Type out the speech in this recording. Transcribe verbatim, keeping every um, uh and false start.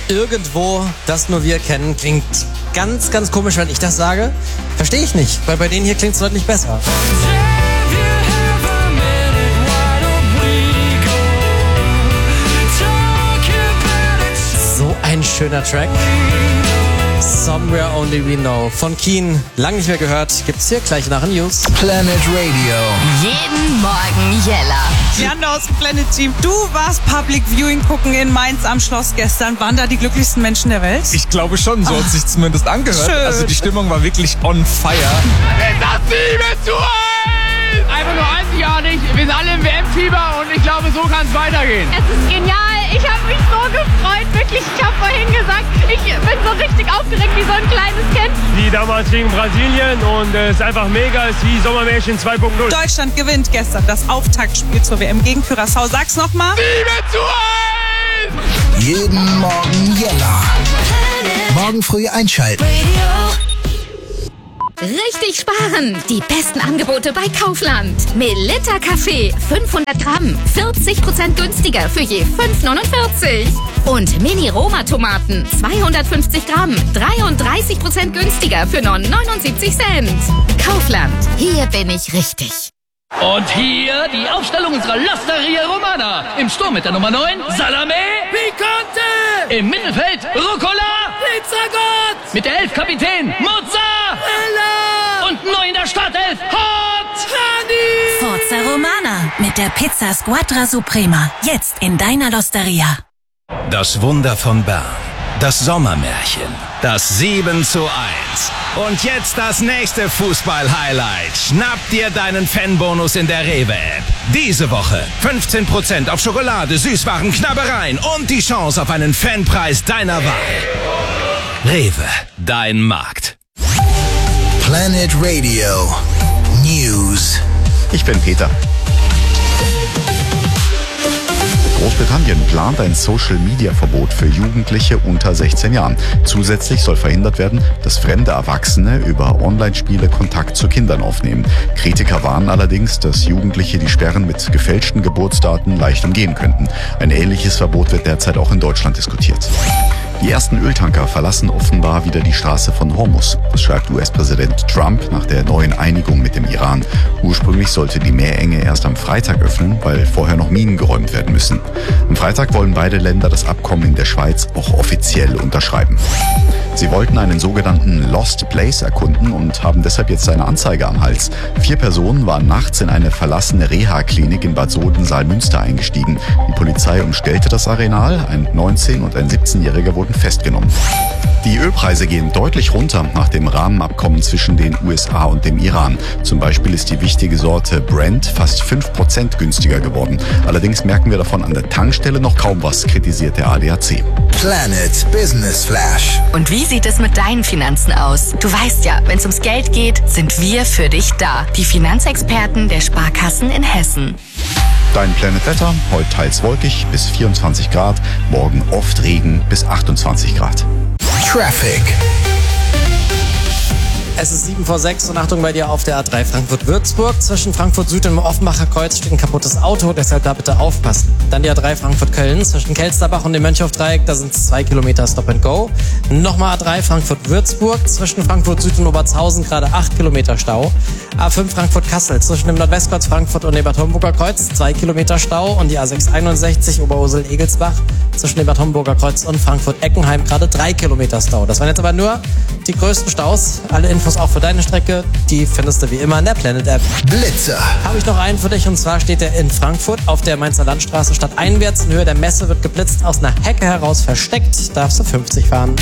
irgendwo, das nur wir kennen, klingt ganz, ganz komisch, wenn ich das sage. Verstehe ich nicht, weil bei denen hier klingt es deutlich besser. So ein schöner Track. Somewhere Only We Know von Keen. Lang nicht mehr gehört. Gibt's hier gleich nach den News. Planet Radio. Jeden Morgen Jella. Janda aus dem Planet Team. Du warst Public Viewing gucken in Mainz am Schloss gestern. Waren da die glücklichsten Menschen der Welt? Ich glaube schon, so hat sich zumindest angehört. Schön. Also die Stimmung war wirklich on fire. Das Liebe zu eins! Einfach nur einzigartig. Wir sind alle im W M-Fieber und ich glaube, so kann es weitergehen. Es ist genial. Ich habe mich so gefreut. Wirklich, ich habe vorhin gesagt, ich bin so richtig aufgeregt wie so ein kleines Kind. Die damals gegen Brasilien und es äh, ist einfach mega, es ist wie Sommermärchen zwei Punkt null. Deutschland gewinnt gestern das Auftaktspiel zur W M gegen Curaçao. Sag's nochmal. Liebe zu eins! Jeden Morgen Jella. Morgen früh einschalten. Richtig sparen! Die besten Angebote bei Kaufland. Melitta Kaffee, fünfhundert Gramm, vierzig Prozent günstiger für je fünf neunundvierzig. Und Mini-Roma-Tomaten, zweihundertfünfzig Gramm, dreiunddreißig Prozent günstiger für nur neunundsiebzig Cent. Kaufland, hier bin ich richtig. Und hier die Aufstellung unserer L'Osteria Romana. Im Sturm mit der Nummer neun, Salame Picante. Im Mittelfeld, Rucola Pizzagott. Mit der elf Kapitän, Mozzarella. Und neu in der Startelf, Hot Honey. Forza Romana mit der Pizza Squadra Suprema. Jetzt in deiner L'Osteria. Das Wunder von Bern. Das Sommermärchen. Das sieben zu eins. Und jetzt das nächste Fußball-Highlight. Schnapp dir deinen Fanbonus in der Rewe-App. Diese Woche fünfzehn Prozent auf Schokolade, Süßwaren, Knabbereien und die Chance auf einen Fanpreis deiner Wahl. Rewe, dein Markt. Planet Radio News. Ich bin Peter. Großbritannien plant ein Social-Media-Verbot für Jugendliche unter sechzehn Jahren. Zusätzlich soll verhindert werden, dass fremde Erwachsene über Online-Spiele Kontakt zu Kindern aufnehmen. Kritiker warnen allerdings, dass Jugendliche die Sperren mit gefälschten Geburtsdaten leicht umgehen könnten. Ein ähnliches Verbot wird derzeit auch in Deutschland diskutiert. Die ersten Öltanker verlassen offenbar wieder die Straße von Hormuz. Das schreibt U S-Präsident Trump nach der neuen Einigung mit dem Iran. Ursprünglich sollte die Meerenge erst am Freitag öffnen, weil vorher noch Minen geräumt werden müssen. Am Freitag wollen beide Länder das Abkommen in der Schweiz auch offiziell unterschreiben. Sie wollten einen sogenannten Lost Place erkunden und haben deshalb jetzt eine Anzeige am Hals. Vier Personen waren nachts in eine verlassene Reha-Klinik in Bad Soden-Saalmünster eingestiegen. Die Polizei umstellte das Areal. Ein neunzehn- und ein siebzehnjähriger wurden festgenommen. Die Ölpreise gehen deutlich runter nach dem Rahmenabkommen zwischen den U S A und dem Iran. Zum Beispiel ist die wichtige Sorte Brent fast fünf Prozent günstiger geworden. Allerdings merken wir davon an der Tankstelle noch kaum was, kritisiert der A D A C. Planet Business Flash. Und wie sieht es mit deinen Finanzen aus? Du weißt ja, wenn es ums Geld geht, sind wir für dich da. Die Finanzexperten der Sparkassen in Hessen. Dein Planet Wetter, heute teils wolkig bis vierundzwanzig Grad, morgen oft Regen bis achtundzwanzig Grad. Traffic. Es ist sieben vor sechs und Achtung bei dir auf der A drei Frankfurt-Würzburg. Zwischen Frankfurt Süd und dem Offenbacher Kreuz steht ein kaputtes Auto, deshalb da bitte aufpassen. Dann die A drei Frankfurt-Köln. Zwischen Kelsterbach und dem Mönchhof-Dreieck, da sind es zwei Kilometer Stop and Go. Nochmal A drei Frankfurt-Würzburg. Zwischen Frankfurt Süd und Obertshausen gerade acht Kilometer Stau. A fünf Frankfurt-Kassel. Zwischen dem Nordwestkreuz Frankfurt und dem Bad Homburger Kreuz zwei Kilometer Stau. Und die A sechs einundsechzig Oberursel-Egelsbach. Zwischen dem Bad Homburger Kreuz und Frankfurt-Eckenheim gerade drei Kilometer Stau. Das waren jetzt aber nur die größten Staus. Alle Infos auch für deine Strecke, die findest du wie immer in der Planet App. Blitzer. Habe ich noch einen für dich und zwar steht der in Frankfurt auf der Mainzer Landstraße stadteinwärts in Höhe der Messe wird geblitzt, aus einer Hecke heraus versteckt, darfst du fünfzig fahren.